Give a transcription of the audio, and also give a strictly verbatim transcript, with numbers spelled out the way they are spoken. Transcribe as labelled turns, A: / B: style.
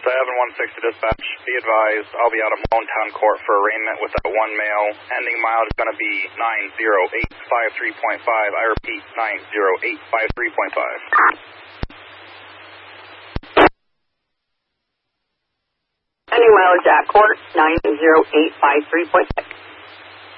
A: seven one six to dispatch. Be advised, I'll be out of Mountown Court for arraignment with that one male. Ending mileage is going to be nine zero eight five three point five. I repeat, nine zero eight five three point five.
B: Ending mileage at court, nine zero eight five three point six.